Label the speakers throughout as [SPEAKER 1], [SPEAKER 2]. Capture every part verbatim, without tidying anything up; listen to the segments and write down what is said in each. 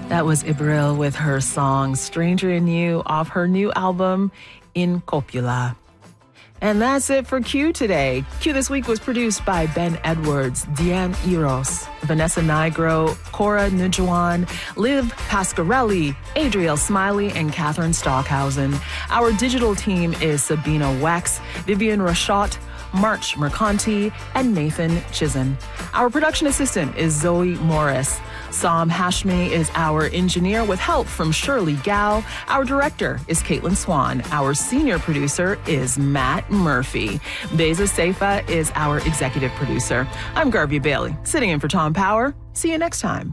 [SPEAKER 1] That was Ibril with her song Stranger in You off her new album, In Copula. And that's it for Q today. Q this week was produced by Ben Edwards, Deanne Eros, Vanessa Nigro, Cora Njuan, Liv Pasquarelli, Adriel Smiley, and Catherine Stockhausen. Our digital team is Sabina Wax, Vivian Rashot, March Mercanti, and Nathan Chizen. Our production assistant is Zoe Morris. Sam Hashmi is our engineer with help from Shirley Gao. Our director is Caitlin Swan. Our senior producer is Matt Murphy. Beza Seifa is our executive producer. I'm Garvey Bailey, sitting in for Tom Power. See you next time.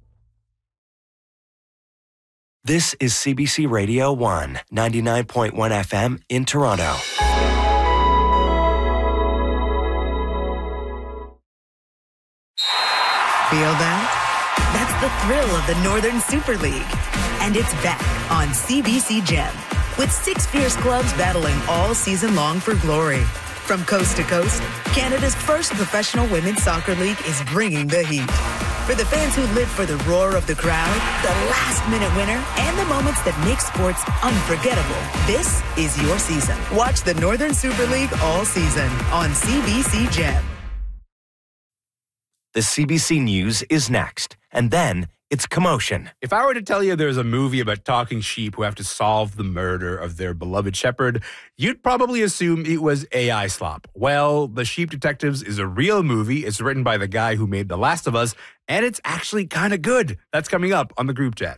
[SPEAKER 2] This is C B C Radio one, ninety-nine point one F M in Toronto.
[SPEAKER 3] Feel that? That's the thrill of the Northern Super League. And it's back on C B C Gem, with six fierce clubs battling all season long for glory. From coast to coast, Canada's first professional women's soccer league is bringing the heat. For the fans who live for the roar of the crowd, the last-minute winner, and the moments that make sports unforgettable, this is your season. Watch the Northern Super League all season on C B C Gem.
[SPEAKER 2] The C B C News is next, and then it's Commotion.
[SPEAKER 4] If I were to tell you there's a movie about talking sheep who have to solve the murder of their beloved shepherd, you'd probably assume it was A I slop. Well, The Sheep Detectives is a real movie. It's written by the guy who made The Last of Us, and it's actually kind of good. That's coming up on the group chat.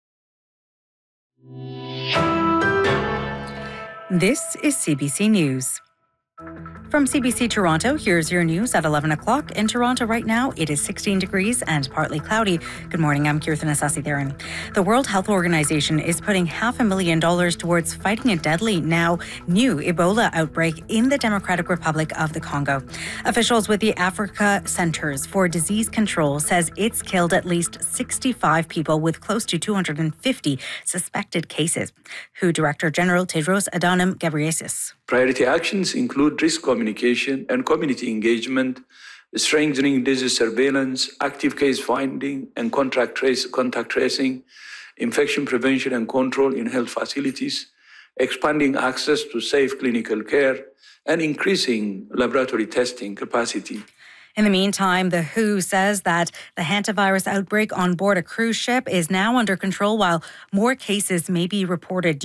[SPEAKER 5] This is C B C News. From C B C Toronto, here's your news at eleven o'clock. In Toronto right now, it is sixteen degrees and partly cloudy. Good morning, I'm Kirtan Asasi-Theran. The World Health Organization is putting half a million dollars towards fighting a deadly, now new Ebola outbreak in the Democratic Republic of the Congo. Officials with the Africa Centers for Disease Control says it's killed at least sixty-five people with close to two hundred fifty suspected cases. W H O Director General Tedros Adhanom Ghebreyesus.
[SPEAKER 6] Priority actions include risk communication and community engagement, strengthening disease surveillance, active case finding and contact, trace, contact tracing, infection prevention and control in health facilities, expanding access to safe clinical care, and increasing laboratory testing capacity.
[SPEAKER 5] In the meantime, the W H O says that the hantavirus outbreak on board a cruise ship is now under control, while more cases may be reported